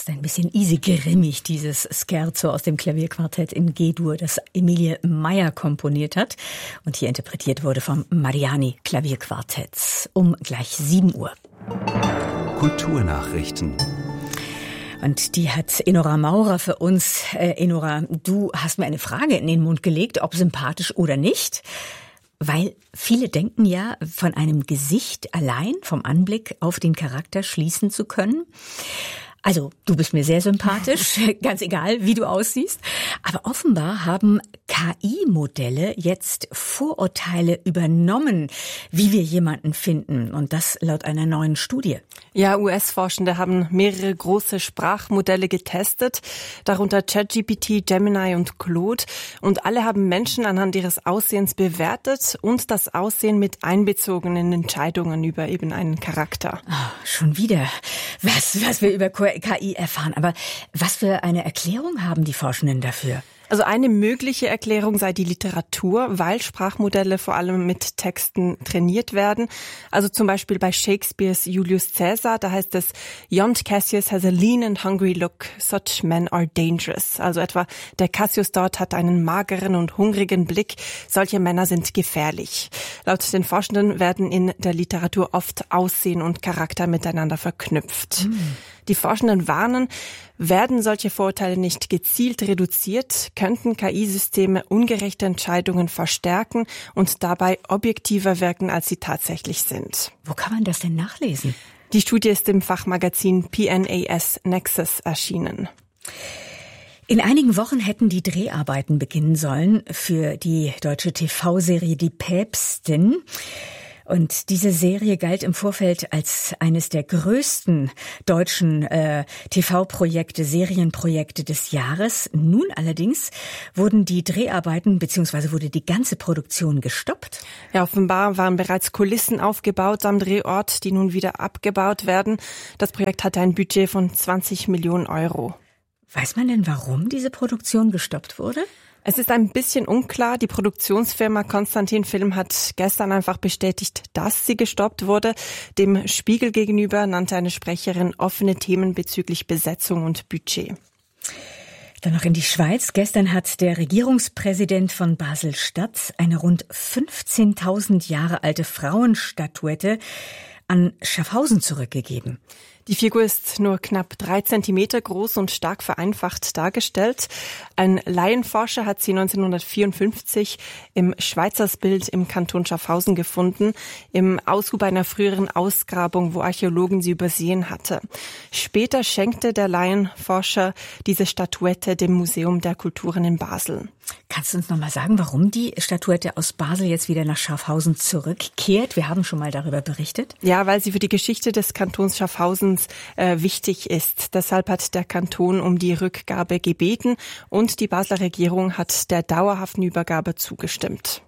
fast ein bisschen easy grimmig, dieses Scherzo aus dem Klavierquartett in G-Dur, das Emilie Meyer komponiert hat und hier interpretiert wurde vom Mariani Klavierquartett um gleich 7 Uhr. Kulturnachrichten. Und die hat Enora Maurer für uns. Enora, du hast mir eine Frage in den Mund gelegt, ob sympathisch oder nicht. Weil viele denken ja, von einem Gesicht allein, vom Anblick auf den Charakter schließen zu können. Also, du bist mir sehr sympathisch, ganz egal, wie du aussiehst. Aber offenbar haben KI-Modelle jetzt Vorurteile übernommen, wie wir jemanden finden. Und das laut einer neuen Studie. Ja, US-Forschende haben mehrere große Sprachmodelle getestet, darunter ChatGPT, Gemini und Claude. Und alle haben Menschen anhand ihres Aussehens bewertet und das Aussehen mit einbezogen in Entscheidungen über eben einen Charakter. Oh, schon wieder, was wir über KI erfahren. Aber was für eine Erklärung haben die Forschenden dafür? Also eine mögliche Erklärung sei die Literatur, weil Sprachmodelle vor allem mit Texten trainiert werden. Also zum Beispiel bei Shakespeares Julius Caesar, da heißt es, "Yond Cassius has a lean and hungry look, such men are dangerous." Also etwa, der Cassius dort hat einen mageren und hungrigen Blick, solche Männer sind gefährlich. Laut den Forschenden werden in der Literatur oft Aussehen und Charakter miteinander verknüpft. Die Forschenden warnen, werden solche Vorurteile nicht gezielt reduziert, könnten KI-Systeme ungerechte Entscheidungen verstärken und dabei objektiver wirken, als sie tatsächlich sind. Wo kann man das denn nachlesen? Die Studie ist im Fachmagazin PNAS Nexus erschienen. In einigen Wochen hätten die Dreharbeiten beginnen sollen für die deutsche TV-Serie Die Päpstin. Und diese Serie galt im Vorfeld als eines der größten deutschen TV-Projekte, Serienprojekte des Jahres. Nun allerdings wurden die Dreharbeiten bzw. wurde die ganze Produktion gestoppt. Ja, offenbar waren bereits Kulissen aufgebaut am Drehort, die nun wieder abgebaut werden. Das Projekt hatte ein Budget von 20 Millionen Euro. Weiß man denn, warum diese Produktion gestoppt wurde? Es ist ein bisschen unklar. Die Produktionsfirma Konstantin Film hat gestern einfach bestätigt, dass sie gestoppt wurde. Dem Spiegel gegenüber nannte eine Sprecherin offene Themen bezüglich Besetzung und Budget. Dann noch in die Schweiz. Gestern hat der Regierungspräsident von Basel-Stadt eine rund 15.000 Jahre alte Frauenstatuette an Schaffhausen zurückgegeben. Die Figur ist nur knapp 3 Zentimeter groß und stark vereinfacht dargestellt. Ein Laienforscher hat sie 1954 im Schweizersbild im Kanton Schaffhausen gefunden, im Aushub einer früheren Ausgrabung, wo Archäologen sie übersehen hatte. Später schenkte der Laienforscher diese Statuette dem Museum der Kulturen in Basel. Kannst du uns noch mal sagen, warum die Statuette aus Basel jetzt wieder nach Schaffhausen zurückkehrt? Wir haben schon mal darüber berichtet. Ja, weil sie für die Geschichte des Kantons Schaffhausen wichtig ist. Deshalb hat der Kanton um die Rückgabe gebeten und die Basler Regierung hat der dauerhaften Übergabe zugestimmt.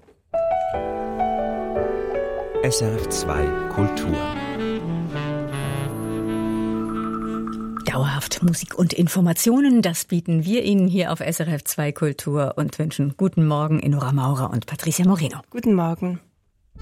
SRF 2 Kultur. Dauerhaft Musik und Informationen, das bieten wir Ihnen hier auf SRF 2 Kultur und wünschen guten Morgen Enora Maurer und Patricia Moreno. Guten Morgen.